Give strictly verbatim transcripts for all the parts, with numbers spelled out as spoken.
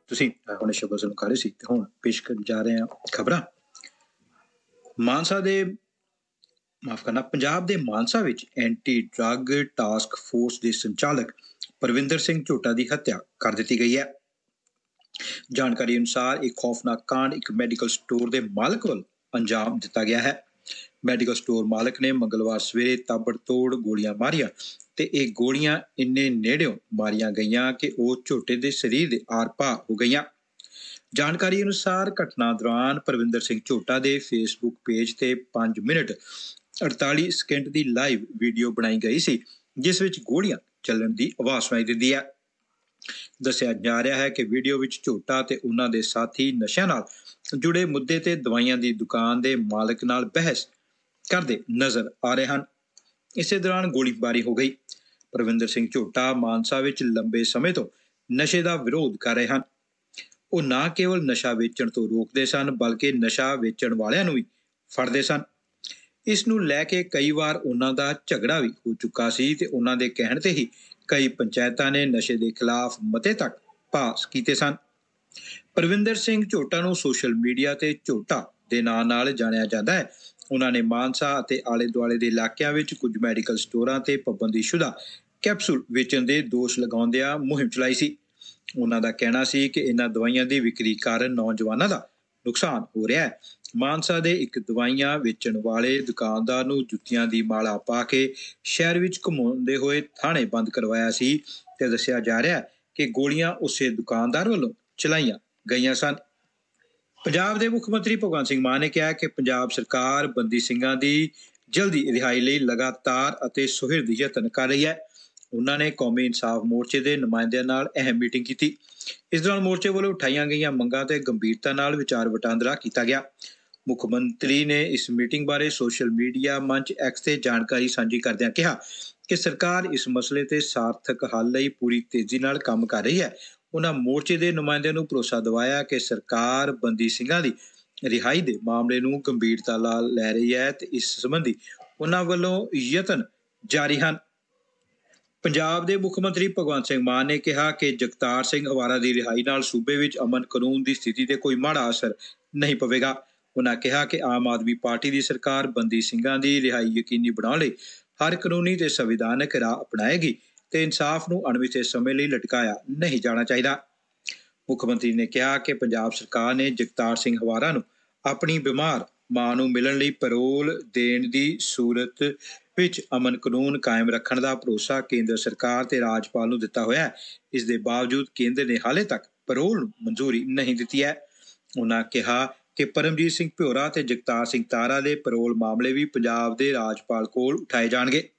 ਤੁਸੀਂ ਹੁਣੇ ਸ਼ਬਦ ਸੁਣ ਰਹੇ ਸੀ ਤੇ ਹੁਣ ਪੇਸ਼ ਕਰਨ ਜਾ ਰਹੇ ਹਾਂ ਖਬਰਾਂ। ਮਾਨਸਾ ਦੇ ਮਾਫ ਕਰਨਾ ਪੰਜਾਬ ਦੇ ਮਾਨਸਾ ਵਿੱਚ ਐਂਟੀ ਡਰੱਗ ਟਾਸਕ ਫੋਰਸ ਦੇ ਸੰਚਾਲਕ ਪਰਵਿੰਦਰ ਸਿੰਘ ਝੋਟਾ ਦੀ ਹੱਤਿਆ ਕਰ ਦਿੱਤੀ ਗਈ ਹੈ। ਜਾਣਕਾਰੀ ਅਨੁਸਾਰ ਇੱਕ ਖੌਫਨਾਕ ਕਾਂਡ ਇੱਕ ਮੈਡੀਕਲ ਸਟੋਰ ਦੇ ਮਾਲਕ ਵੱਲ ਅੰਜਾਮ ਦਿੱਤਾ ਗਿਆ ਹੈ। ਮੈਡੀਕਲ ਸਟੋਰ ਮਾਲਕ ਨੇ ਮੰਗਲਵਾਰ ਸਵੇਰੇ ਤਾਬੜਤੋੜ ਗੋਲੀਆਂ ਮਾਰੀਆਂ ਤੇ ਇਹ ਗੋਲੀਆਂ ਇੰਨੇ ਨੇੜਿਓਂ ਮਾਰੀਆਂ ਗਈਆਂ ਕਿ ਉਹ ਝੋਟੇ ਦੇ ਸਰੀਰ ਦੇ ਆਰ-ਪਾਰ ਹੋ ਗਈਆਂ। ਜਾਣਕਾਰੀ ਅਨੁਸਾਰ ਘਟਨਾ ਦੌਰਾਨ ਪਰਵਿੰਦਰ ਸਿੰਘ ਝੋਟਾ ਦੇ ਫੇਸਬੁੱਕ ਪੇਜ ਤੇ ਪੰਜ ਮਿੰਟ ਅੜਤਾਲੀ ਸਕਿੰਟ ਦੀ ਲਾਈਵ ਵੀਡੀਓ ਬਣਾਈ ਗਈ ਸੀ, ਜਿਸ ਵਿੱਚ ਗੋਲੀਆਂ ਚੱਲਣ ਦੀ ਆਵਾਜ਼ ਸੁਣਾਈ ਦਿੰਦੀ ਹੈ। ਦੱਸਿਆ ਜਾ ਰਿਹਾ ਹੈ ਕਿ ਵੀਡੀਓ ਵਿੱਚ ਝੋਟਾ ਤੇ ਉਹਨਾਂ ਦੇ ਸਾਥੀ ਨਸ਼ਿਆਂ ਨਾਲ ਜੁੜੇ ਮੁੱਦੇ ਤੇ ਦਵਾਈਆਂ ਦੀ ਦੁਕਾਨ ਦੇ ਮਾਲਕ ਨਾਲ ਬਹਿਸ ਕਰਦੇ ਨਜ਼ਰ ਆ ਰਹੇ ਹਨ। ਇਸੇ ਦੌਰਾਨ ਗੋਲੀਬਾਰੀ ਹੋ ਗਈ। ਪਰਵਿੰਦਰ ਸਿੰਘ ਝੋਟਾ ਮਾਨਸਾ ਵਿੱਚ ਲੰਬੇ ਸਮੇਂ ਤੋਂ ਨਸ਼ੇ ਦਾ ਵਿਰੋਧ ਕਰ ਰਹੇ ਹਨ। ਉਹ ਨਾ ਕੇਵਲ ਨਸ਼ਾ ਵੇਚਣ ਤੋਂ ਰੋਕਦੇ ਸਨ, ਬਲਕਿ ਨਸ਼ਾ ਵੇਚਣ ਵਾਲਿਆਂ ਨੂੰ ਵੀ ਫੜਦੇ ਸਨ। ਇਸ ਨੂੰ ਲੈ ਕੇ ਕਈ ਵਾਰ ਉਹਨਾਂ ਦਾ ਝਗੜਾ ਵੀ ਹੋ ਚੁੱਕਾ ਸੀ ਤੇ ਉਹਨਾਂ ਦੇ ਕਹਿਣ ਤੇ ਹੀ ਕਈ ਪੰਚਾਇਤਾਂ ਨੇ ਨਸ਼ੇ ਦੇ ਖਿਲਾਫ ਮਤੇ ਤੱਕ ਪਾਸ ਕੀਤੇ ਸਨ। ਪਰਵਿੰਦਰ ਸਿੰਘ ਝੋਟਾ ਨੂੰ ਸੋਸ਼ਲ ਮੀਡੀਆ ਤੇ ਝੋਟਾ ਦੇ ਨਾਂ ਨਾਲ ਜਾਣਿਆ ਜਾਂਦਾ ਹੈ। ਉਹਨਾਂ ਨੇ ਮਾਨਸਾ ਅਤੇ ਆਲੇ ਦੁਆਲੇ ਦੇ ਇਲਾਕਿਆਂ ਵਿੱਚ ਕੁਝ ਮੈਡੀਕਲ ਸਟੋਰਾਂ ਤੇ ਪਾਬੰਦੀਸ਼ੁਦਾ ਕੈਪਸੂਲ ਵੇਚਣ ਦੇ ਦੋਸ਼ ਲਗਾਉਂਦਿਆਂ ਮੁਹਿੰਮ ਚਲਾਈ ਸੀ। ਉਹਨਾਂ ਦਾ ਕਹਿਣਾ ਸੀ ਕਿ ਇਹਨਾਂ ਦਵਾਈਆਂ ਦੀ ਵਿਕਰੀ ਕਾਰਨ ਨੌਜਵਾਨਾਂ ਦਾ ਨੁਕਸਾਨ ਹੋ ਰਿਹਾ ਹੈ। ਮਾਨਸਾ ਦੇ ਇੱਕ ਦਵਾਈਆਂ ਵੇਚਣ ਵਾਲੇ ਦੁਕਾਨਦਾਰ ਨੂੰ ਜੁੱਤੀਆਂ ਦੀ ਮਾਲਾ ਪਾ ਕੇ ਸ਼ਹਿਰ ਵਿੱਚ ਘੁਮਾਉਂਦੇ ਹੋਏ ਥਾਣੇ ਬੰਦ ਕਰਵਾਇਆ ਸੀ ਤੇ ਦੱਸਿਆ ਜਾ ਰਿਹਾ ਕਿ ਗੋਲੀਆਂ ਉਸੇ ਦੁਕਾਨਦਾਰ ਵੱਲੋਂ ਚਲਾਈਆਂ ਗਈਆਂ ਸਨ। ਪੰਜਾਬ ਦੇ ਮੁੱਖ ਮੰਤਰੀ ਭਗਵੰਤ ਸਿੰਘ ਮਾਨ ਨੇ ਕਿਹਾ ਕਿ ਪੰਜਾਬ ਸਰਕਾਰ ਬੰਦੀ ਸਿੰਘਾਂ ਦੀ ਜਲਦੀ ਰਿਹਾਈ ਲਈ ਲਗਾਤਾਰ ਅਤੇ ਸੁਹਿਰਦ ਯਤਨ ਕਰ ਰਹੀ ਹੈ। ਉਹਨਾਂ ਨੇ ਕੌਮੀ ਇਨਸਾਫ ਮੋਰਚੇ ਦੇ ਨੁਮਾਇੰਦਿਆਂ ਨਾਲ ਅਹਿਮ ਮੀਟਿੰਗ ਕੀਤੀ। ਇਸ ਦੌਰਾਨ ਮੋਰਚੇ ਵੱਲੋਂ ਉਠਾਈਆਂ ਗਈਆਂ ਮੰਗਾਂ ਤੇ ਗੰਭੀਰਤਾ ਨਾਲ ਵਿਚਾਰ ਵਟਾਂਦਰਾ ਕੀਤਾ ਗਿਆ। ਮੁੱਖ ਮੰਤਰੀ ਨੇ ਇਸ ਮੀਟਿੰਗ ਬਾਰੇ ਸੋਸ਼ਲ ਮੀਡੀਆ ਮੰਚ ਐਕਸ ਤੇ ਜਾਣਕਾਰੀ ਸਾਂਝੀ ਕਰਦਿਆਂ ਕਿਹਾ ਕਿ ਸਰਕਾਰ ਇਸ ਮਸਲੇ ਤੇ ਸਾਰਥਕ ਹੱਲ ਲਈ ਪੂਰੀ ਤੇਜ਼ੀ ਨਾਲ ਕੰਮ ਕਰ ਰਹੀ ਹੈ। ਉਹਨਾਂ ਮੋਰਚੇ ਦੇ ਨੁਮਾਇੰਦਿਆਂ ਨੂੰ ਭਰੋਸਾ ਦਿਵਾਇਆ ਕਿ ਸਰਕਾਰ ਬੰਦੀ ਸਿੰਘਾਂ ਦੀ ਰਿਹਾਈ ਦੇ ਮਾਮਲੇ ਨੂੰ ਗੰਭੀਰਤਾ ਨਾਲ ਲੈ ਰਹੀ ਹੈ ਤੇ ਇਸ ਸੰਬੰਧੀ ਉਹਨਾਂ ਵੱਲੋਂ ਯਤਨ ਜਾਰੀ ਹਨ। ਪੰਜਾਬ ਦੇ ਮੁੱਖ ਮੰਤਰੀ ਭਗਵੰਤ ਸਿੰਘ ਮਾਨ ਨੇ ਕਿਹਾ ਕਿ ਜਗਤਾਰ ਸਿੰਘ ਹਵਾਰਾ ਦੀ ਰਿਹਾਈ ਨਾਲ ਸੂਬੇ ਵਿੱਚ ਅਮਨ ਕਾਨੂੰਨ ਦੀ ਸਥਿਤੀ ਤੇ ਕੋਈ ਮਾੜਾ ਅਸਰ ਨਹੀਂ ਪਵੇਗਾ। ਉਹਨਾਂ ਕਿਹਾ ਕਿ ਆਮ ਆਦਮੀ ਪਾਰਟੀ ਦੀ ਸਰਕਾਰ ਬੰਦੀ ਸਿੰਘਾਂ ਦੀ ਰਿਹਾਈ ਯਕੀਨੀ ਬਣਾਉਣ ਲਈ ਹਰ ਕਾਨੂੰਨੀ ਤੇ ਸੰਵਿਧਾਨਕ ਰਾਹ ਅਪਣਾਏਗੀ ਤੇ ਇਨਸਾਫ ਨੂੰ ਅਣਮਿੱਥੇ ਸਮੇਂ ਲਈ ਲਟਕਾਇਆ ਨਹੀਂ ਜਾਣਾ ਚਾਹੀਦਾ। ਮੁੱਖ ਮੰਤਰੀ ਨੇ ਕਿਹਾ ਕਿ ਪੰਜਾਬ ਸਰਕਾਰ ਨੇ ਜਗਤਾਰ ਸਿੰਘ ਹਵਾਰਾ ਨੂੰ ਆਪਣੀ ਬਿਮਾਰ ਮਾਂ ਨੂੰ ਮਿਲਣ ਲਈ ਪੈਰੋਲ ਦੇਣ ਦੀ ਸੂਰਤ ਵਿੱਚ ਅਮਨ ਕਾਨੂੰਨ ਕਾਇਮ ਰੱਖਣ ਦਾ ਭਰੋਸਾ ਕੇਂਦਰ ਸਰਕਾਰ ਤੇ ਰਾਜਪਾਲ ਨੂੰ ਦਿੱਤਾ ਹੋਇਆ ਹੈ। ਇਸ ਦੇ ਬਾਵਜੂਦ ਕੇਂਦਰ ਨੇ ਹਾਲੇ ਤੱਕ ਪੈਰੋਲ ਨੂੰ ਮਨਜ਼ੂਰੀ ਨਹੀਂ ਦਿੱਤੀ ਹੈ। ਉਹਨਾਂ ਕਿਹਾ ਕਿ ਪਰਮਜੀਤ ਸਿੰਘ ਭਿਓਰਾ ਤੇ ਜਗਤਾਰ ਸਿੰਘ ਤਾਰਾ ਦੇ ਪੈਰੋਲ ਮਾਮਲੇ ਵੀ ਪੰਜਾਬ ਦੇ ਰਾਜਪਾਲ ਕੋਲ ਉਠਾਏ ਜਾਣਗੇ।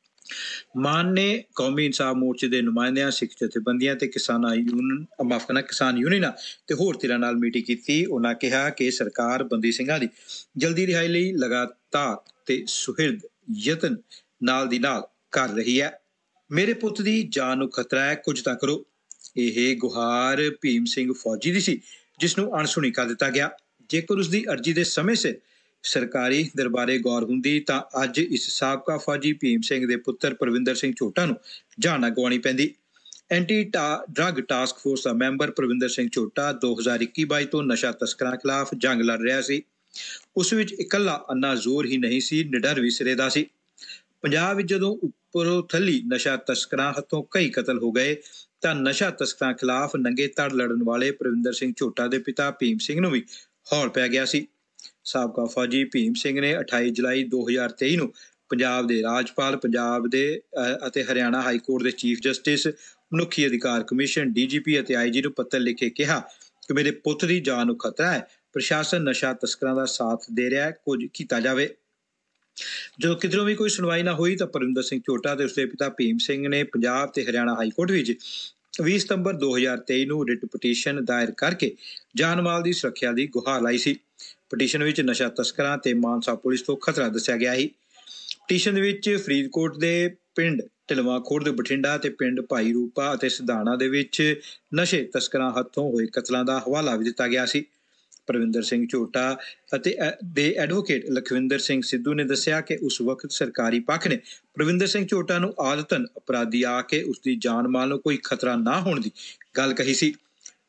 ਮਾਨ ਨੇ ਕੌਮੀ ਇਨਸਾਫ ਮੋਰਚੇ ਦੇ ਨੁਮਾਇੰਦਿਆਂ, ਸਿੱਖ ਜਥੇਬੰਦੀਆਂ ਤੇ ਕਿਸਾਨਾਂ ਯੂਨੀਅਨ ਮਾਫ ਕਰਨਾ ਕਿਸਾਨ ਯੂਨੀਅਨਾਂ ਤੇ ਹੋਰ ਧਿਰਾਂ ਨਾਲ ਮੀਟਿੰਗ ਕੀਤੀ। ਉਹਨਾਂ ਕਿਹਾ ਕਿ ਸਰਕਾਰ ਬੰਦੀ ਸਿੰਘਾਂ ਦੀ ਜਲਦੀ ਰਿਹਾਈ ਲਈ ਲਗਾਤਾਰ ਤੇ ਸੁਹਿਰਦ ਯਤਨ ਨਾਲ ਦੀ ਨਾਲ ਕਰ ਰਹੀ ਹੈ। ਮੇਰੇ ਪੁੱਤ ਦੀ ਜਾਨ ਨੂੰ ਖਤਰਾ ਹੈ, ਕੁਝ ਤਾਂ ਕਰੋ। ਇਹ ਗੁਹਾਰ ਭੀਮ ਸਿੰਘ ਫੌਜੀ ਦੀ ਸੀ, ਜਿਸ ਨੂੰ ਅਣਸੁਣੀ ਕਰ ਦਿੱਤਾ ਗਿਆ। ਜੇਕਰ ਉਸਦੀ ਅਰਜ਼ੀ ਦੇ ਸਮੇਂ ਸਿਰ ਸਰਕਾਰੀ ਦਰਬਾਰੇ ਗੌਰ ਹੁੰਦੀ ਤਾਂ ਅੱਜ ਇਸ ਸਾਬਕਾ ਫੌਜੀ ਭੀਮ ਸਿੰਘ ਦੇ ਪੁੱਤਰ ਪਰਵਿੰਦਰ ਸਿੰਘ ਝੋਟਾ ਨੂੰ ਜਾਨ ਨਾ ਗਵਾਉਣੀ ਪੈਂਦੀ। ਐਂਟੀ ਡਰੱਗ ਟਾਸਕ ਫੋਰਸ ਦਾ ਮੈਂਬਰ ਪਰਵਿੰਦਰ ਸਿੰਘ ਝੋਟਾ ਦੋ ਹਜ਼ਾਰ ਇੱਕੀ ਬਾਈ ਤੋਂ ਨਸ਼ਾ ਤਸਕਰਾਂ ਖਿਲਾਫ ਜੰਗ ਲੜ ਰਿਹਾ ਸੀ। ਉਸ ਵਿੱਚ ਇਕੱਲਾ ਅੰਨਾ ਜ਼ੋਰ ਹੀ ਨਹੀਂ ਸੀ, ਨਿਡਰ ਵੀ ਸਿਰੇ ਦਾ ਸੀ। ਪੰਜਾਬ ਵਿੱਚ ਜਦੋਂ ਉੱਪਰੋਂ ਥੱਲੀ ਨਸ਼ਾ ਤਸਕਰਾਂ ਹੱਥੋਂ ਕਈ ਕਤਲ ਹੋ ਗਏ ਤਾਂ ਨਸ਼ਾ ਤਸਕਰਾਂ ਖਿਲਾਫ ਨੰਗੇ ਧੜ ਲੜਨ ਵਾਲੇ ਪਰਵਿੰਦਰ ਸਿੰਘ ਝੋਟਾ ਦੇ ਪਿਤਾ ਭੀਮ ਸਿੰਘ ਨੂੰ ਵੀ ਹੌਲ ਪੈ ਗਿਆ ਸੀ। ਸਾਬਕਾ ਫੌਜੀ ਭੀਮ ਸਿੰਘ ਨੇ ਅਠਾਈ ਜੁਲਾਈ ਦੋ ਹਜ਼ਾਰ ਤੇਈ ਨੂੰ ਪੰਜਾਬ ਦੇ ਰਾਜਪਾਲ, ਪੰਜਾਬ ਦੇ ਅਤੇ ਹਰਿਆਣਾ ਹਾਈ ਕੋਰਟ ਦੇ ਚੀਫ ਜਸਟਿਸ, ਮਨੁੱਖੀ ਅਧਿਕਾਰ ਕਮਿਸ਼ਨ, ਡੀ ਜੀ ਪੀ ਅਤੇ ਆਈ ਜੀ ਨੂੰ ਪੱਤਰ ਲਿਖ ਕੇ ਕਿਹਾ ਕਿ ਮੇਰੇ ਪੁੱਤ ਦੀ ਜਾਨ ਨੂੰ ਖਤਰਾ ਹੈ, ਪ੍ਰਸ਼ਾਸਨ ਨਸ਼ਾ ਤਸਕਰਾਂ ਦਾ ਸਾਥ ਦੇ ਰਿਹਾ ਹੈ, ਕੁਝ ਕੀਤਾ ਜਾਵੇ। ਜਦੋਂ ਕਿਧਰੋਂ ਵੀ ਕੋਈ ਸੁਣਵਾਈ ਨਾ ਹੋਈ ਤਾਂ ਪਰਵਿੰਦਰ ਸਿੰਘ ਝੋਟਾ ਤੇ ਉਸਦੇ ਪਿਤਾ ਭੀਮ ਸਿੰਘ ਨੇ ਪੰਜਾਬ ਤੇ ਹਰਿਆਣਾ ਹਾਈ ਕੋਰਟ ਵਿੱਚ ਵੀਹ ਸਤੰਬਰ ਦੋ ਹਜ਼ਾਰ ਤੇਈ ਨੂੰ ਰਿਟ ਪਟੀਸ਼ਨ ਦਾਇਰ ਕਰਕੇ ਜਾਨ ਮਾਲ ਦੀ ਸੁਰੱਖਿਆ ਦੀ ਗੁਹਾਰ ਲਾਈ ਸੀ। ਪਟੀਸ਼ਨ ਵਿੱਚ ਨਸ਼ਾ ਤਸਕਰਾਂ ਤੇ ਮਾਨਸਾ ਪੁਲਿਸ ਤੋਂ ਖਤਰਾ ਦੱਸਿਆ ਗਿਆ ਸੀ। ਪਟੀਸ਼ਨ ਵਿੱਚ ਫਰੀਦਕੋਟ ਦੇ ਪਿੰਡ ਢਿਲਵਾਂ ਖੁਰਦ, ਬਠਿੰਡਾ ਤੇ ਪਿੰਡ ਭਾਈ ਰੂਪਾ ਅਤੇ ਸਿਧਾਣਾ ਦੇ ਵਿੱਚ ਨਸ਼ੇ ਤਸਕਰਾਂ ਹੱਥੋਂ ਹੋਏ ਕਤਲਾਂ ਦਾ ਹਵਾਲਾ ਵੀ ਦਿੱਤਾ ਗਿਆ ਸੀ। ਪਰਵਿੰਦਰ ਸਿੰਘ ਝੋਟਾ ਅਤੇ ਦੇ ਐਡਵੋਕੇਟ ਲਖਵਿੰਦਰ ਸਿੰਘ ਸਿੱਧੂ ਨੇ ਦੱਸਿਆ ਕਿ ਉਸ ਵਕਤ ਸਰਕਾਰੀ ਪੱਖ ਨੇ ਪਰਵਿੰਦਰ ਸਿੰਘ ਝੋਟਾ ਨੂੰ ਆਦਤਨ ਅਪਰਾਧੀ ਆ ਕੇ ਉਸਦੀ ਜਾਨ ਮਾਲ ਨੂੰ ਕੋਈ ਖਤਰਾ ਨਾ ਹੋਣ ਦੀ ਗੱਲ ਕਹੀ ਸੀ।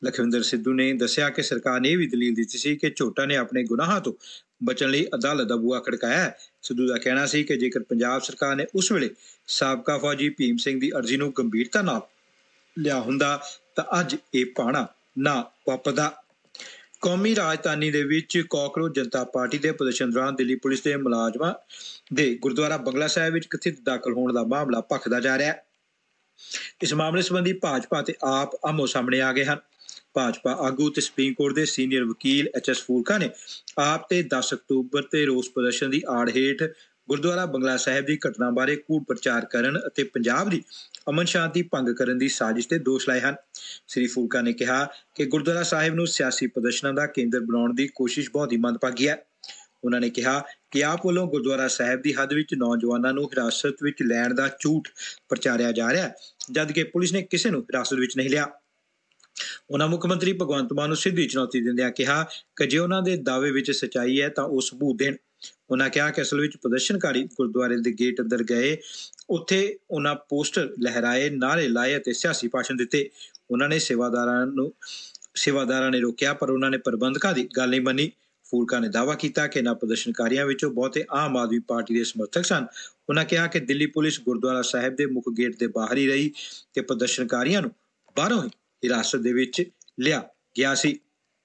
ਲਖਵਿੰਦਰ ਸਿੱਧੂ ਨੇ ਦੱਸਿਆ ਕਿ ਸਰਕਾਰ ਨੇ ਇਹ ਵੀ ਦਲੀਲ ਦਿੱਤੀ ਸੀ ਕਿ ਝੋਟਾ ਨੇ ਆਪਣੇ ਗੁਨਾਹਾਂ ਤੋਂ ਬਚਣ ਲਈ ਅਦਾਲਤ ਦਾ ਬੂਹਾ ਖੜਕਾਇਆ। ਸਿੱਧੂ ਦਾ ਕਹਿਣਾ ਸੀ ਕਿ ਜੇਕਰ ਪੰਜਾਬ ਸਰਕਾਰ ਨੇ ਉਸ ਵੇਲੇ ਸਾਬਕਾ ਫੌਜੀ ਭੀਮ ਸਿੰਘ ਦੀ ਅਰਜ਼ੀ ਨੂੰ ਗੰਭੀਰਤਾ ਨਾਲ ਲਿਆ ਹੁੰਦਾ ਤਾਂ ਅੱਜ ਇਹ ਭਾਣਾ ਨਾ ਵਾਪਰਦਾ। ਕੌਮੀ ਰਾਜਧਾਨੀ ਦੇ ਵਿੱਚ ਕਾਕਰੋਚ ਜਨਤਾ ਪਾਰਟੀ ਦੇ ਪ੍ਰਦਰਸ਼ਨ ਦੌਰਾਨ ਦਿੱਲੀ ਪੁਲਿਸ ਦੇ ਮੁਲਾਜ਼ਮਾਂ ਦੇ ਗੁਰਦੁਆਰਾ ਬੰਗਲਾ ਸਾਹਿਬ ਵਿੱਚ ਕਥਿਤ ਦਾਖਲ ਹੋਣ ਦਾ ਮਾਮਲਾ ਭਖਦਾ ਜਾ ਰਿਹਾ ਹੈ। ਇਸ ਮਾਮਲੇ ਸੰਬੰਧੀ ਭਾਜਪਾ ਤੇ ਆਪ ਆਮੋ ਸਾਹਮਣੇ ਆ ਗਏ ਹਨ। ਭਾਜਪਾ ਆਗੂ ਤੇ ਸੁਪਰੀਮ ਕੋਰਟ ਦੇ ਸੀਨੀਅਰ ਵਕੀਲ ਐਚ ਐਸ ਫੂਲਕਾ ਨੇ ਆਪ ਤੇ ਦਸ ਅਕਤੂਬਰ ਤੇ ਰੋਸ ਪ੍ਰਦਰਸ਼ਨ ਦੀ ਆੜ ਹੇਠ ਗੁਰਦੁਆਰਾ ਬੰਗਲਾ ਸਾਹਿਬ ਦੀ ਘਟਨਾ ਬਾਰੇ ਕੂੜ ਪ੍ਰਚਾਰ ਕਰਨ ਅਤੇ ਪੰਜਾਬ ਦੀ ਅਮਨ ਸ਼ਾਂਤੀ ਭੰਗ ਕਰਨ ਦੀ ਸਾਜ਼ਿਸ਼ ਤੇ ਦੋਸ਼ ਲਾਏ ਹਨ। ਸ੍ਰੀ ਫੂਲਕਾ ਨੇ ਕਿਹਾ ਕਿ ਗੁਰਦੁਆਰਾ ਸਾਹਿਬ ਨੂੰ ਸਿਆਸੀ ਪ੍ਰਦਰਸ਼ਨਾਂ ਦਾ ਕੇਂਦਰ ਬਣਾਉਣ ਦੀ ਕੋਸ਼ਿਸ਼ ਬਹੁਤ ਹੀ ਮੰਦਭਾਗੀ ਹੈ। ਉਹਨਾਂ ਨੇ ਕਿਹਾ ਕਿ ਆਪ ਵੱਲੋਂ ਗੁਰਦੁਆਰਾ ਸਾਹਿਬ ਦੀ ਹੱਦ ਵਿੱਚ ਨੌਜਵਾਨਾਂ ਨੂੰ ਹਿਰਾਸਤ ਵਿੱਚ ਲੈਣ ਦਾ ਝੂਠ ਪ੍ਰਚਾਰਿਆ ਜਾ ਰਿਹਾ ਹੈ, ਜਦਕਿ ਪੁਲਿਸ ਨੇ ਕਿਸੇ ਨੂੰ ਹਿਰਾਸਤ ਵਿੱਚ ਨਹੀਂ ਲਿਆ। ਉਹਨਾਂ ਮੁੱਖ ਮੰਤਰੀ ਭਗਵੰਤ ਮਾਨ ਨੂੰ ਸਿੱਧੀ ਚੁਣੌਤੀ ਦਿੰਦਿਆਂ ਕਿਹਾ ਕਿ ਜੇ ਉਹਨਾਂ ਦੇ ਦਾਅਵੇ ਵਿੱਚ ਸੱਚਾਈ ਹੈ ਤਾਂ ਉਹ ਸਬੂਤ ਦੇਣ। ਉਹਨਾਂ ਕਿਹਾ ਕਿ ਅਸਲ ਵਿੱਚ ਪ੍ਰਦਰਸ਼ਨਕਾਰੀ ਗੁਰਦੁਆਰੇ ਦੇ ਗੇਟ ਅੰਦਰ ਗਏ, ਉੱਥੇ ਉਹਨਾਂ ਪੋਸਟਰ ਲਹਿਰਾਏ, ਨਾਅਰੇ ਲਾਏ ਅਤੇ ਸਿਆਸੀ ਭਾਸ਼ਣ ਦਿੱਤੇ। ਉਹਨਾਂ ਨੇ ਸੇਵਾਦਾਰਾਂ ਨੂੰ ਸੇਵਾਦਾਰਾਂ ਨੇ ਰੋਕਿਆ ਪਰ ਉਹਨਾਂ ਨੇ ਪ੍ਰਬੰਧਕਾਂ ਦੀ ਗੱਲ ਨਹੀਂ ਮੰਨੀ। ਫੂਲਕਾ ਨੇ ਦਾਅਵਾ ਕੀਤਾ ਕਿ ਇਹਨਾਂ ਪ੍ਰਦਰਸ਼ਨਕਾਰੀਆਂ ਵਿੱਚੋਂ ਬਹੁਤੇ ਆਮ ਆਦਮੀ ਪਾਰਟੀ ਦੇ ਸਮਰਥਕ ਸਨ। ਉਹਨਾਂ ਕਿਹਾ ਕਿ ਦਿੱਲੀ ਪੁਲਿਸ ਗੁਰਦੁਆਰਾ ਸਾਹਿਬ ਦੇ ਮੁੱਖ ਗੇਟ ਦੇ ਬਾਹਰ ਹੀ ਰਹੀ ਤੇ ਪ੍ਰਦਰਸ਼ਨਕਾਰੀਆਂ ਨੂੰ ਬਾਹਰੋਂ ਹੀ ਹਿਰਾਸਤ ਦੇ ਵਿੱਚ ਲਿਆ ਗਿਆ ਸੀ।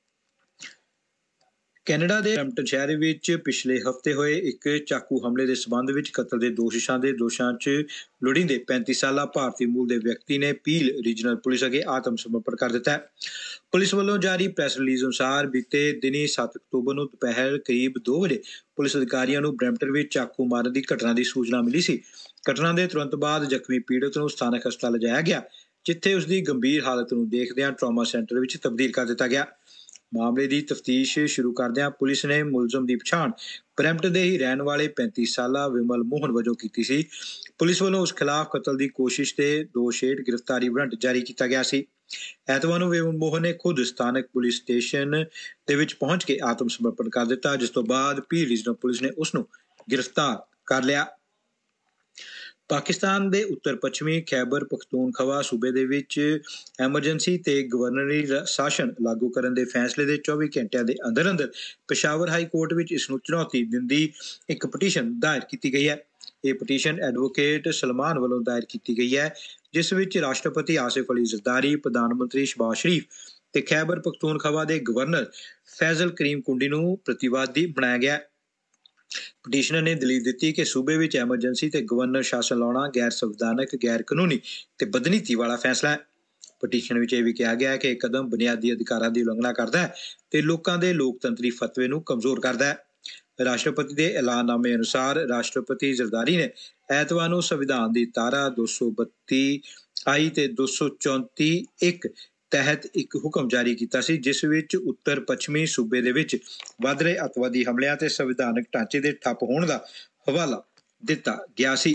ਕੈਨੇਡਾ ਦੇ ਬਰੈਂਪਟਨ ਸ਼ਹਿਰ ਵਿੱਚ ਪਿਛਲੇ ਹਫ਼ਤੇ ਹੋਏ ਇੱਕ ਚਾਕੂ ਹਮਲੇ ਦੇ ਸਬੰਧ ਵਿੱਚ ਕਤਲ ਦੇ ਦੋਸ਼ੀਆਂ ਦੇ ਦੋਸ਼ਾਂ 'ਚ ਲੋੜੀਂਦੇ ਪੈਂਤੀ ਸਾਲਾ ਭਾਰਤੀ ਮੂਲ ਦੇ ਵਿਅਕਤੀ ਨੇ ਪੀਲ ਰੀਜਨਲ ਪੁਲਿਸ ਅੱਗੇ ਆਤਮ ਸਮਰਪਣ ਕਰ ਦਿੱਤਾ ਹੈ। ਪੁਲਿਸ ਵੱਲੋਂ ਜਾਰੀ ਪ੍ਰੈਸ ਰਿਲੀਜ਼ ਅਨੁਸਾਰ ਬੀਤੇ ਦਿਨੀ ਸੱਤ ਅਕਤੂਬਰ ਨੂੰ ਦੁਪਹਿਰ ਕਰੀਬ ਦੋ ਵਜੇ ਪੁਲਿਸ ਅਧਿਕਾਰੀਆਂ ਨੂੰ ਬਰੈਂਪਟਨ ਵਿੱਚ ਚਾਕੂ ਮਾਰਨ ਦੀ ਘਟਨਾ ਦੀ ਸੂਚਨਾ ਮਿਲੀ ਸੀ। ਘਟਨਾ ਦੇ ਤੁਰੰਤ ਬਾਅਦ ਜ਼ਖਮੀ ਪੀੜਤ ਨੂੰ ਸਥਾਨਕ ਹਸਪਤਾਲ ਲਿਜਾਇਆ ਗਿਆ, ਜਿੱਥੇ ਉਸ ਦੀ ਗੰਭੀਰ ਹਾਲਤ ਨੂੰ ਦੇਖਦਿਆਂ ਟਰਾਮਾ ਸੈਂਟਰ ਵਿੱਚ ਤਬਦੀਲ ਕਰ ਦਿੱਤਾ ਗਿਆ। ਮਾਮਲੇ ਦੀ ਤਫਤੀਸ਼ ਸ਼ੁਰੂ ਕਰਦਿਆਂ ਪੁਲਿਸ ਨੇ ਮੁਲਜ਼ਮ ਦੀ ਪਛਾਣ ਬਰੈਂਪਟਨ ਦੇ ਹੀ ਰਹਿਣ ਵਾਲੇ ਪੈਂਤੀ ਸਾਲਾ ਵਿਮਲ ਮੋਹਨ ਵਜੋਂ ਕੀਤੀ ਸੀ। ਪੁਲਿਸ ਵੱਲੋਂ ਉਸ ਖਿਲਾਫ ਕਤਲ ਦੀ ਕੋਸ਼ਿਸ਼ ਤੇ ਦੋਸ਼ ਹੇਠ ਗ੍ਰਿਫਤਾਰੀ ਵਾਰੰਟ ਜਾਰੀ ਕੀਤਾ ਗਿਆ ਸੀ। ਐਤਵਾਰ ਨੂੰ ਵਿਮਲ ਮੋਹਨ ਨੇ ਖੁਦ ਸਥਾਨਕ ਪੁਲਿਸ ਸਟੇਸ਼ਨ ਦੇ ਵਿੱਚ ਪਹੁੰਚ ਕੇ ਆਤਮ ਸਮਰਪਣ ਕਰ ਦਿੱਤਾ, ਜਿਸ ਤੋਂ ਬਾਅਦ ਪੀਲ ਰੀਜਨਲ ਪੁਲਿਸ ਨੇ ਉਸ ਨੂੰ ਗ੍ਰਿਫਤਾਰ ਕਰ ਲਿਆ। ਪਾਕਿਸਤਾਨ ਦੇ ਉੱਤਰ ਪੱਛਮੀ ਖੈਬਰ ਪਖਤੂਨਖਵਾ ਸੂਬੇ ਦੇ ਵਿੱਚ ਐਮਰਜੈਂਸੀ ਤੇ ਗਵਰਨਰੀ ਸ਼ਾਸਨ ਲਾਗੂ ਕਰਨ ਦੇ ਫੈਸਲੇ ਦੇ ਚੌਵੀ ਘੰਟਿਆਂ ਦੇ ਅੰਦਰ ਅੰਦਰ ਪੇਸ਼ਾਵਰ ਹਾਈ ਕੋਰਟ ਵਿੱਚ ਇਸ ਨੂੰ ਚੁਣੌਤੀ ਦਿੰਦੀ ਇੱਕ ਪਟੀਸ਼ਨ ਦਾਇਰ ਕੀਤੀ ਗਈ ਹੈ। ਇਹ ਪਟੀਸ਼ਨ ਐਡਵੋਕੇਟ ਸਲਮਾਨ ਵੱਲੋਂ ਦਾਇਰ ਕੀਤੀ ਗਈ ਹੈ, ਜਿਸ ਵਿੱਚ ਰਾਸ਼ਟਰਪਤੀ ਆਸਿਫ ਅਲੀ ਜ਼ਰਦਾਰੀ, ਪ੍ਰਧਾਨ ਮੰਤਰੀ ਸ਼ਹਬਾਜ਼ ਸ਼ਰੀਫ ਤੇ ਖੈਬਰ ਪਖਤੂਨਖਵਾ ਦੇ ਗਵਰਨਰ ਫੈਜ਼ਲ ਕਰੀਮ ਕੁੰਡੀ ਨੂੰ ਪ੍ਰਤੀਵਾਦੀ ਬਣਾਇਆ ਗਿਆ। ਪਟੀਸ਼ਨਰ ਨੇ ਦਲੀਲ ਦਿੱਤੀ ਕਿ ਸੂਬੇ ਵਿੱਚ ਐਮਰਜੈਂਸੀ ਤੇ ਗਵਰਨਰ ਸ਼ਾਸਨ ਲਾਉਣਾ ਗੈਰ ਸੰਵਿਧਾਨਕ, ਗੈਰ ਕਾਨੂੰਨੀ ਤੇ ਬਦਨੀਤੀ ਵਾਲਾ ਫੈਸਲਾ ਹੈ। ਪਟੀਸ਼ਨ ਵਿੱਚ ਇਹ ਵੀ ਕਿਹਾ ਗਿਆ ਹੈ ਕਿ ਇਹ ਕਦਮ ਬੁਨਿਆਦੀ ਅਧਿਕਾਰਾਂ ਦੀ ਉਲੰਘਣਾ ਕਰਦਾ ਹੈ ਤੇ ਲੋਕਾਂ ਦੇ ਲੋਕਤੰਤਰੀ ਫਤਵੇ ਨੂੰ ਕਮਜ਼ੋਰ ਕਰਦਾ ਹੈ। ਰਾਸ਼ਟਰਪਤੀ ਦੇ ਐਲਾਨਨਾਮੇ ਅਨੁਸਾਰ ਰਾਸ਼ਟਰਪਤੀ ਜ਼ਰਦਾਰੀ ਨੇ ਐਤਵਾਰ ਨੂੰ ਸੰਵਿਧਾਨ ਦੀ ਧਾਰਾ ਦੋ ਸੌ ਬੱਤੀ ਆਈ ਤੇ ਦੋ ਸੌ ਚੌਂਤੀ ਇੱਕ ਤਹਿਤ ਇੱਕ ਹੁਕਮ ਜਾਰੀ ਕੀਤਾ ਸੀ, ਜਿਸ ਵਿੱਚ ਉੱਤਰ ਪੱਛਮੀ ਸੂਬੇ ਦੇ ਵਿੱਚ ਵੱਧ ਰਹੇ ਅੱਤਵਾਦੀ ਹਮਲਿਆਂ ਤੇ ਸੰਵਿਧਾਨਕ ਢਾਂਚੇ ਦੇ ਠੱਪ ਹੋਣ ਦਾ ਹਵਾਲਾ ਦਿੱਤਾ ਗਿਆ ਸੀ।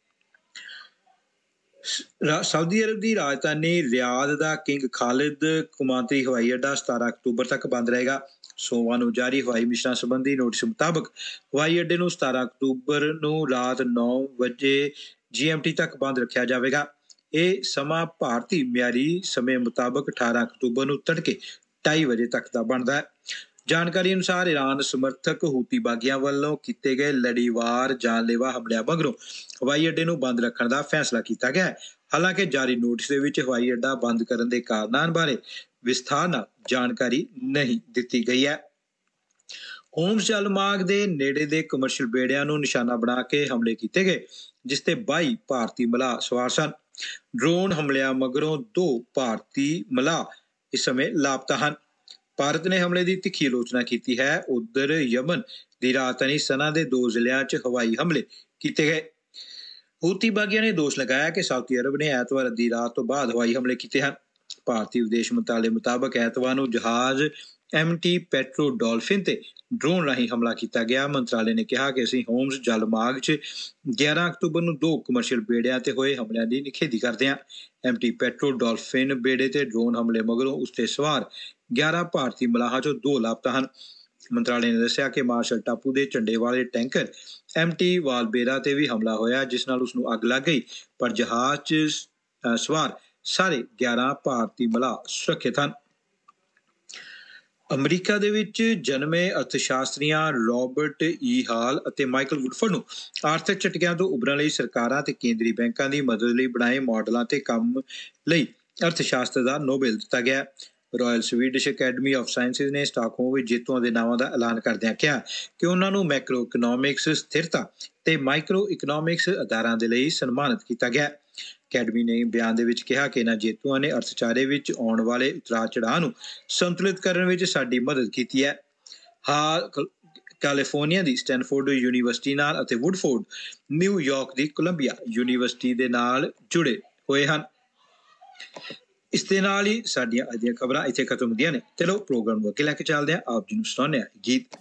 ਸਾਊਦੀ ਅਰਬ ਦੀ ਰਾਜਧਾਨੀ ਰਿਆਦ ਦਾ ਕਿੰਗ ਖਾਲਿਦ ਕੌਮਾਂਤਰੀ ਹਵਾਈ ਅੱਡਾ ਸਤਾਰਾਂ ਅਕਤੂਬਰ ਤੱਕ ਬੰਦ ਰਹੇਗਾ। ਸੋਮਵਾਰ ਨੂੰ ਜਾਰੀ ਹਵਾਈ ਮਿਸ਼ਨਾਂ ਸੰਬੰਧੀ ਨੋਟਿਸ ਮੁਤਾਬਕ ਹਵਾਈ ਅੱਡੇ ਨੂੰ ਸਤਾਰਾਂ ਅਕਤੂਬਰ ਨੂੰ ਰਾਤ ਨੌ ਵਜੇ ਜੀ ਐਮ ਟੀ ਤੱਕ ਬੰਦ ਰੱਖਿਆ ਜਾਵੇਗਾ। ਇਹ ਸਮਾਂ ਭਾਰਤੀ ਮਿਆਰੀ ਸਮੇਂ ਮੁਤਾਬਕ ਅਠਾਰਾਂ ਅਕਤੂਬਰ ਨੂੰ ਤੜਕੇ ਢਾਈ ਵਜੇ ਤੱਕ ਦਾ ਬਣਦਾ ਹੈ। ਜਾਣਕਾਰੀ ਅਨੁਸਾਰ ਇਰਾਨ ਸਮਰਥਕ ਹੂਤੀ ਬਾਗੀਆਂ ਵੱਲੋਂ ਕੀਤੇ ਗਏ ਲੜੀਵਾਰ ਜਾਨਲੇਵਾ ਹਮਲਿਆਂ ਮਗਰੋਂ ਹਵਾਈ ਅੱਡੇ ਨੂੰ ਬੰਦ ਰੱਖਣ ਦਾ ਫੈਸਲਾ ਕੀਤਾ ਗਿਆ ਹੈ। ਹਾਲਾਂਕਿ ਜਾਰੀ ਨੋਟਿਸ ਦੇ ਵਿੱਚ ਹਵਾਈ ਅੱਡਾ ਬੰਦ ਕਰਨ ਦੇ ਕਾਰਨਾਂ ਬਾਰੇ ਵਿਸਥਾਰ ਨਾਲ ਜਾਣਕਾਰੀ ਨਹੀਂ ਦਿੱਤੀ ਗਈ ਹੈ। ਹੋਮਸ ਜਲ ਮਾਰਗ ਦੇ ਨੇੜੇ ਦੇ ਕਮਰਸ਼ੀਅਲ ਬੇੜਿਆਂ ਨੂੰ ਨਿਸ਼ਾਨਾ ਬਣਾ ਕੇ ਹਮਲੇ ਕੀਤੇ ਗਏ, ਜਿਸ ਤੇ ਬਾਈ ਭਾਰਤੀ ਮਲਾਹ ਸਵਾਰ ਸਨ। ਡਰੋਨ ਹਮਲਿਆਂ ਮਗਰੋਂ ਦੋ ਭਾਰਤੀ ਮਲਾਹ ਇਸ ਸਮੇਂ ਲਾਪਤਾ ਹਨ। ਭਾਰਤ ਨੇ ਹਮਲੇ ਦੀ ਤਿੱਖੀ ਆਲੋਚਨਾ ਕੀਤੀ ਹੈ। ਉਧਰ ਯਮਨ ਦੀ ਰਾਜਧਾਨੀ ਸਨਾ ਦੇ ਦੋ ਜ਼ਿਲ੍ਹਿਆਂ 'ਚ ਹਵਾਈ ਹਮਲੇ ਕੀਤੇ ਗਏ। ਹੂਤੀ ਬਾਗੀਆਂ ਨੇ ਦੋਸ਼ ਲਗਾਇਆ ਕਿ ਸਾਊਦੀ ਅਰਬ ਨੇ ਐਤਵਾਰ ਅੱਧੀ ਰਾਤ ਤੋਂ ਬਾਅਦ ਹਵਾਈ ਹਮਲੇ ਕੀਤੇ ਹਨ। ਭਾਰਤੀ ਵਿਦੇਸ਼ ਮੰਤਰਾਲੇ ਮੁਤਾਬਕ ਐਤਵਾਰ ਨੂੰ ਜਹਾਜ਼ ਐਮ ਟੀ ਪੈਟਰੋ ਡਾਲਫਿਨ ਤੇ ਡਰੋਨ ਰਾਹੀਂ ਹਮਲਾ ਕੀਤਾ ਗਿਆ। ਮੰਤਰਾਲੇ ਨੇ ਕਿਹਾ ਕਿ ਅਸੀਂ ਹੋਮਸ ਜਲ ਮਾਰਗ 'ਚ ਗਿਆਰਾਂ ਅਕਤੂਬਰ ਨੂੰ ਦੋ ਕਮਰਸ਼ੀਅਲ ਬੇੜਿਆਂ ਤੇ ਹੋਏ ਹਮਲਿਆਂ ਦੀ ਨਿਖੇਧੀ ਕਰਦੇ ਹਾਂ। ਐਮ ਟੀ ਪੈਟਰੋ ਡਾਲਫਿਨ ਬੇੜੇ ਤੇ ਡਰੋਨ ਹਮਲੇ ਮਗਰੋਂ ਉਸ ਤੇ ਸਵਾਰ ਗਿਆਰਾਂ ਭਾਰਤੀ ਮਲਾਹਾਂ 'ਚੋਂ ਦੋ ਲਾਪਤਾ ਹਨ। ਮੰਤਰਾਲੇ ਨੇ ਦੱਸਿਆ ਕਿ ਮਾਰਸ਼ਲ ਟਾਪੂ ਦੇ ਝੰਡੇ ਵਾਲੇ ਟੈਂਕਰ ਐਮ ਟੀ ਵਾਲਬੇਰਾ ਤੇ ਵੀ ਹਮਲਾ ਹੋਇਆ, ਜਿਸ ਨਾਲ ਉਸ ਨੂੰ ਅੱਗ ਲੱਗ ਗਈ, ਪਰ ਜਹਾਜ਼ 'ਚ ਸਵਾਰ ਸਾਰੇ ਗਿਆਰਾਂ ਭਾਰਤੀ ਮਲਾਹ ਸੁਰੱਖਿਅਤ ਹਨ। ਅਮਰੀਕਾ ਦੇ ਵਿੱਚ ਜਨਮੇ ਅਰਥਸ਼ਾਸਤਰੀਆਂ ਰੋਬਰਟ ਈ ਹਾਲ ਅਤੇ ਮਾਈਕਲ ਵੁਡਫੋਰਡ ਨੂੰ ਆਰਥਿਕ ਝਟਕਿਆਂ ਤੋਂ ਉਭਰਨ ਲਈ ਸਰਕਾਰਾਂ ਤੇ ਕੇਂਦਰੀ ਬੈਂਕਾਂ ਦੀ ਮਦਦ ਲਈ ਬਣਾਏ ਮਾਡਲਾਂ ਤੇ ਕੰਮ ਲਈ ਅਰਥਸ਼ਾਸਤਰ ਦਾ ਨੋਬਲ ਦਿੱਤਾ ਗਿਆ। Royal Swedish academy of sciences ਨੇ ਸਟਾਕਹੋਮ ਵਿੱਚ ਜੇਤੂਆਂ ਦੇ ਨਾਵਾਂ ਦਾ ਐਲਾਨ ਕਰਦਿਆਂ ਕਿਹਾ ਕਿ ਉਹਨਾਂ ਨੂੰ ਮੈਕਰੋ ਇਕਨੋਮਿਕਸ ਸਥਿਰਤਾ ਤੇ ਮਾਈਕਰੋ ਇਕਨੋਮਿਕਸ ਅਦਾਰਿਆਂ ਦੇ ਲਈ ਸਨਮਾਨਿਤ ਕੀਤਾ ਗਿਆ। ਅਕੈਡਮੀ ਨੇ ਬਿਆਨ ਦੇ ਵਿੱਚ ਕਿਹਾ ਕਿ ਇਹਨਾਂ ਜੇਤੂਆਂ ਨੇ ਅਰਥਚਾਰੇ ਵਿੱਚ ਆਉਣ ਵਾਲੇ ਉਤਰਾਅ ਚੜ੍ਹਾਅ ਨੂੰ ਸੰਤੁਲਿਤ ਕਰਨ ਵਿੱਚ ਸਾਡੀ ਮਦਦ ਕੀਤੀ ਹੈ। ਹਾਲ ਕੈਲੀਫੋਰਨੀਆ ਦੀ ਸਟੈਨਫੋਰਡ ਯੂਨੀਵਰਸਿਟੀ ਨਾਲ ਅਤੇ ਵੁਡਫੋਰਡ ਨਿਊਯਾਰਕ ਦੀ ਕੋਲੰਬੀਆ ਯੂਨੀਵਰਸਿਟੀ ਦੇ ਨਾਲ ਜੁੜੇ ਹੋਏ ਹਨ। ਇਸ ਦੇ ਨਾਲ ਹੀ ਸਾਡੀਆਂ ਅੱਜ ਦੀਆਂ ਖਬਰਾਂ ਇੱਥੇ ਖਤਮ ਹੁੰਦੀਆਂ ਨੇ। ਚਲੋ ਪ੍ਰੋਗਰਾਮ ਨੂੰ ਅੱਗੇ ਲੈ ਕੇ ਚੱਲਦੇ ਹਾਂ। ਆਪ ਜੀ ਨੂੰ ਸੁਣਾਉਂਦੇ ਹਾਂ ਗੀਤ।